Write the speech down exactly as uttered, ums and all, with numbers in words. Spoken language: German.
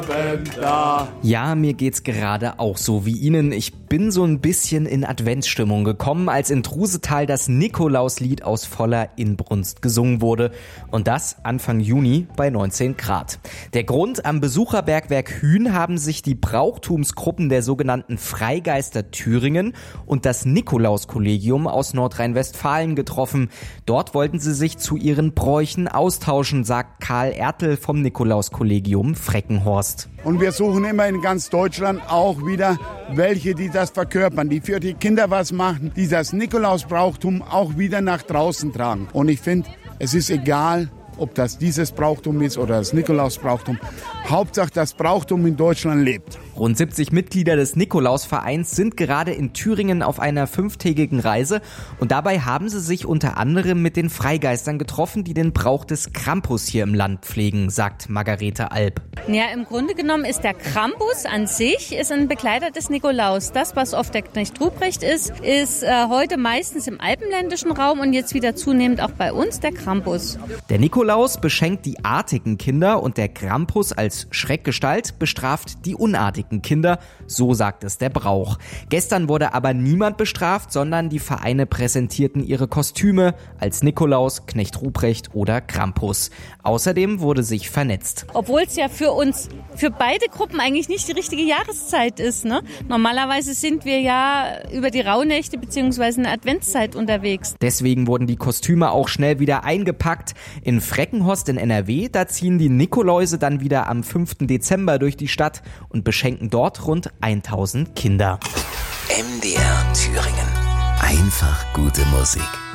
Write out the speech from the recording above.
Ja, mir geht's gerade auch so wie Ihnen. Ich bin so ein bisschen in Adventsstimmung gekommen, als in Trusetal das Nikolauslied aus voller Inbrunst gesungen wurde. Und das Anfang Juni bei neunzehn Grad. Der Grund: am Besucherbergwerk Hühn haben sich die Brauchtumsgruppen der sogenannten Freigeister Thüringen und das Nikolauskollegium aus Nordrhein-Westfalen getroffen. Dort wollten sie sich zu ihren Bräuchen austauschen, sagt Karl Ertel vom Nikolauskollegium Freckenhorst. Und wir suchen immer in ganz Deutschland auch wieder welche, die das verkörpern, die für die Kinder was machen, die das Nikolausbrauchtum auch wieder nach draußen tragen. Und ich finde, es ist egal, ob das dieses Brauchtum ist oder das Nikolausbrauchtum. Hauptsache, das Brauchtum in Deutschland lebt. Rund siebzig Mitglieder des Nikolausvereins sind gerade in Thüringen auf einer fünftägigen Reise und dabei haben sie sich unter anderem mit den Freigeistern getroffen, die den Brauch des Krampus hier im Land pflegen, sagt Margarete Alb. Ja, im Grunde genommen ist der Krampus an sich ist ein Begleiter des Nikolaus. Das, was oft der Knecht Ruprecht ist, ist äh, heute meistens im alpenländischen Raum und jetzt wieder zunehmend auch bei uns der Krampus. Der Nikolaus beschenkt die artigen Kinder und der Krampus als Schreckgestalt bestraft die unartigen Kinder, so sagt es der Brauch. Gestern wurde aber niemand bestraft, sondern die Vereine präsentierten ihre Kostüme als Nikolaus, Knecht Ruprecht oder Krampus. Außerdem wurde sich vernetzt. Obwohl es ja für uns, für beide Gruppen eigentlich nicht die richtige Jahreszeit ist, ne? Normalerweise sind wir ja über die Rauhnächte bzw. in der Adventszeit unterwegs. Deswegen wurden die Kostüme auch schnell wieder eingepackt. In Freckenhorst in N R W, da ziehen die Nikoläuse dann wieder am fünften Dezember durch die Stadt und beschenken dort rund tausend Kinder. M D R Thüringen. Einfach gute Musik.